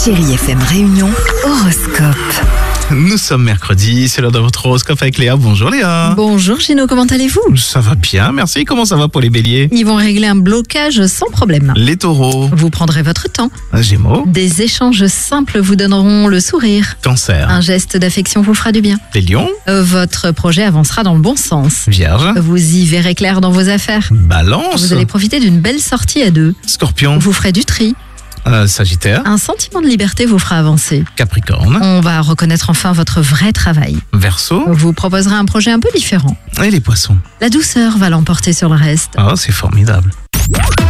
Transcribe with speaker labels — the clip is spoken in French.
Speaker 1: Chérie FM Réunion, horoscope.
Speaker 2: Nous sommes mercredi, c'est l'heure de votre horoscope avec Léa. Bonjour Léa.
Speaker 3: Bonjour Gino, comment allez-vous?
Speaker 2: Ça va bien, merci. Comment ça va pour les béliers?
Speaker 3: Ils vont régler un blocage sans problème.
Speaker 2: Les taureaux.
Speaker 3: Vous prendrez votre temps.
Speaker 2: Gémeaux.
Speaker 3: Des échanges simples vous donneront le sourire.
Speaker 2: Cancer.
Speaker 3: Un geste d'affection vous fera du bien.
Speaker 2: Les lions.
Speaker 3: Votre projet avancera dans le bon sens.
Speaker 2: Vierge.
Speaker 3: Vous y verrez clair dans vos affaires.
Speaker 2: Balance.
Speaker 3: Vous allez profiter d'une belle sortie à deux.
Speaker 2: Scorpion.
Speaker 3: Vous ferez du tri.
Speaker 2: Sagittaire.
Speaker 3: Un sentiment de liberté vous fera avancer.
Speaker 2: Capricorne.
Speaker 3: On va reconnaître enfin votre vrai travail.
Speaker 2: Verseau.
Speaker 3: Vous proposerez un projet un peu différent.
Speaker 2: Et les poissons.
Speaker 3: La douceur va l'emporter sur le reste.
Speaker 2: Oh, c'est formidable.